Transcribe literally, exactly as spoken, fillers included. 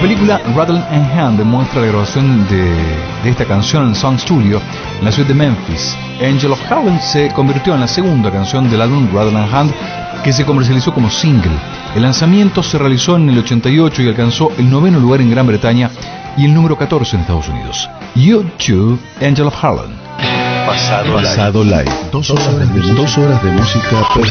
película Rattle and Hand muestra la grabación de, de esta canción en Sound Studio en la ciudad de Memphis. Angel of Harlem se convirtió en la segunda canción del álbum Rattle and Hand, que se comercializó como single. El lanzamiento se realizó en el ochenta y ocho y alcanzó el noveno lugar en Gran Bretaña y el número catorce en Estados Unidos. U dos, Angel of Harlem. Pasado, Pasado Live. Dos horas de, dos horas de música personal.